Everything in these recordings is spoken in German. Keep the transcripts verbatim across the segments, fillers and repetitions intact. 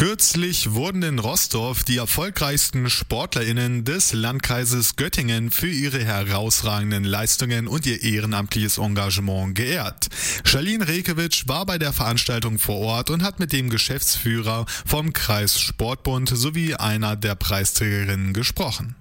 Kürzlich wurden in Roßdorf die erfolgreichsten SportlerInnen des Landkreises Göttingen für ihre herausragenden Leistungen und ihr ehrenamtliches Engagement geehrt. Charlene Rekewitsch war bei der Veranstaltung vor Ort und hat mit dem Geschäftsführer vom Kreissportbund sowie einer der Preisträgerinnen gesprochen.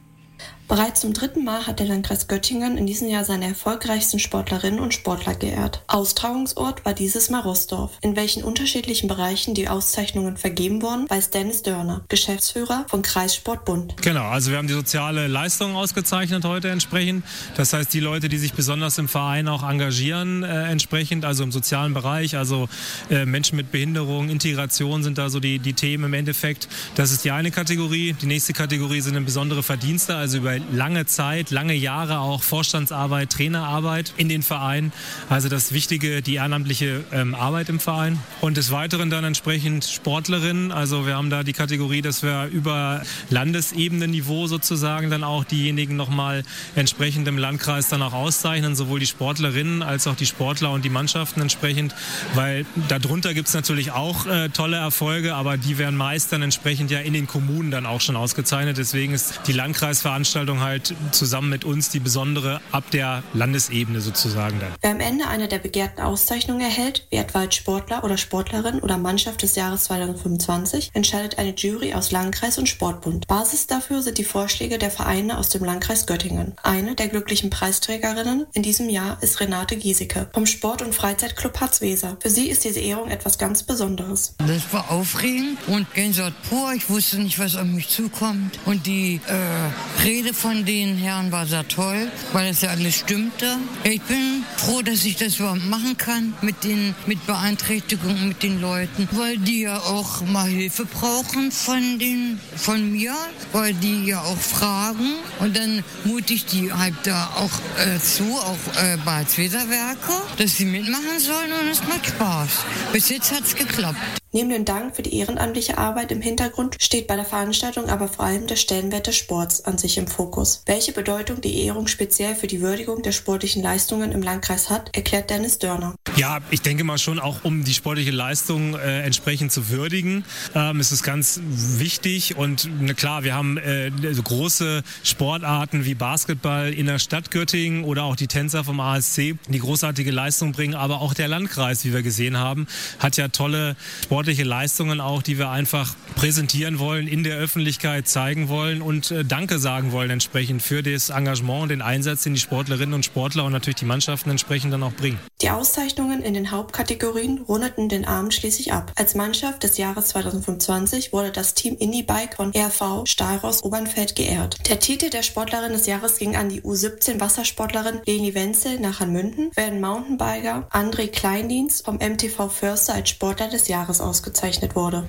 Bereits zum dritten Mal hat der Landkreis Göttingen in diesem Jahr seine erfolgreichsten Sportlerinnen und Sportler geehrt. Austragungsort war dieses Mal Roßdorf. In welchen unterschiedlichen Bereichen die Auszeichnungen vergeben wurden, weiß Dennis Dörner, Geschäftsführer vom Kreissportbund. Genau, also wir haben die soziale Leistung ausgezeichnet heute entsprechend. Das heißt, die Leute, die sich besonders im Verein auch engagieren, äh, entsprechend, also im sozialen Bereich, also äh, Menschen mit Behinderung, Integration sind da so die, die Themen im Endeffekt. Das ist die eine Kategorie. Die nächste Kategorie sind besondere Verdienste, also über lange Zeit, lange Jahre auch Vorstandsarbeit, Trainerarbeit in den Vereinen. Also das Wichtige, die ehrenamtliche ähm, Arbeit im Verein. Und des Weiteren dann entsprechend Sportlerinnen. Also wir haben da die Kategorie, dass wir über Landesebene-Niveau sozusagen dann auch diejenigen nochmal entsprechend im Landkreis dann auch auszeichnen. Sowohl die Sportlerinnen als auch die Sportler und die Mannschaften entsprechend. Weil darunter gibt es natürlich auch äh, tolle Erfolge, aber die werden meist dann entsprechend ja in den Kommunen dann auch schon ausgezeichnet. Deswegen ist die Landkreisveranstaltung halt zusammen mit uns die besondere ab der Landesebene sozusagen dann. Wer am Ende eine der begehrten Auszeichnungen erhält, wie etwa als Sportler oder Sportlerin oder Mannschaft des Jahres zweitausendfünfundzwanzig, entscheidet eine Jury aus Landkreis und Sportbund. Basis dafür sind die Vorschläge der Vereine aus dem Landkreis Göttingen. Eine der glücklichen Preisträgerinnen in diesem Jahr ist Renate Giesecke vom Sport- und Freizeitclub Harzweser. Für sie ist diese Ehrung etwas ganz Besonderes. Das war aufregend und Gänsehaut pur. Ich wusste nicht, was auf mich zukommt. Und die äh, Rede von den Herren war sehr toll, weil das ja alles stimmte. Ich bin froh, dass ich das überhaupt machen kann mit den mit Beeinträchtigungen, mit den Leuten, weil die ja auch mal Hilfe brauchen von den von mir, weil die ja auch fragen und dann mutig die halt da auch äh, zu, auch äh, bei Harzweser-Werke, dass sie mitmachen sollen und es macht Spaß. Bis jetzt hat es geklappt. Neben dem Dank für die ehrenamtliche Arbeit im Hintergrund steht bei der Veranstaltung aber vor allem der Stellenwert des Sports an sich im Fokus. Welche Bedeutung die Ehrung speziell für die Würdigung der sportlichen Leistungen im Landkreis hat, erklärt Dennis Dörner. Ja, ich denke mal schon auch, um die sportliche Leistung äh, entsprechend zu würdigen, ähm, ist es ganz wichtig und na klar, wir haben äh, so große Sportarten wie Basketball in der Stadt Göttingen oder auch die Tänzer vom A S C, die großartige Leistung bringen, aber auch der Landkreis, wie wir gesehen haben, hat ja tolle Sport Leistungen auch, die wir einfach präsentieren wollen, in der Öffentlichkeit zeigen wollen und äh, Danke sagen wollen entsprechend für das Engagement und den Einsatz, den die Sportlerinnen und Sportler und natürlich die Mannschaften entsprechend dann auch bringen. Die Auszeichnungen in den Hauptkategorien rundeten den Abend schließlich ab. Als Mannschaft des Jahres zweitausendfünfundzwanzig wurde das Team Indie-Bike von R V Stahlross Obernfeld geehrt. Der Titel der Sportlerin des Jahres ging an die U siebzehn Wassersportlerin Leni Wenzel nach Hanmünden, während Mountainbiker André Kleindienst vom M T V Förster als Sportler des Jahres ausgezeichnet wurde.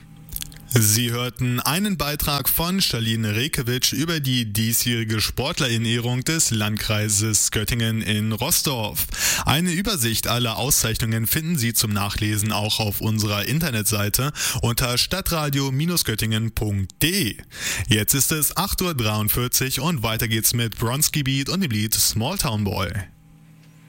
Sie hörten einen Beitrag von Charlene Rekewitsch über die diesjährige Sportlerinnehrung des Landkreises Göttingen in Roßdorf. Eine Übersicht aller Auszeichnungen finden Sie zum Nachlesen auch auf unserer Internetseite unter stadtradio Göttingen punkt de. Jetzt ist es acht Uhr dreiundvierzig und weiter geht's mit Bronski Beat und dem Lied Small Town Boy.